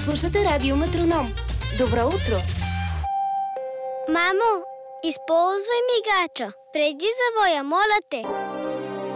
Слушате Радио Метроном. Добро утро! Мамо, използвай мигача преди завоя, моля те.